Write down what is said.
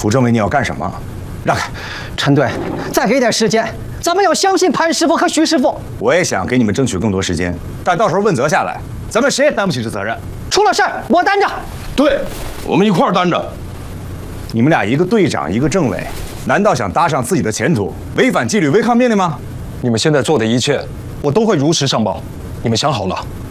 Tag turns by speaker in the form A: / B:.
A: 涂政委，你要干什么？让开！
B: 陈队，再给点时间，咱们要相信潘师傅和徐师傅。
A: 我也想给你们争取更多时间，但到时候问责下来，咱们谁也担不起这责任。
B: 出了事儿我担着。
C: 对，我们一块儿担着。
A: 你们俩一个队长，一个政委，难道想搭上自己的前途，违反纪律、违抗命令吗？
D: 你们现在做的一切，我都会如实上报。你们想好了？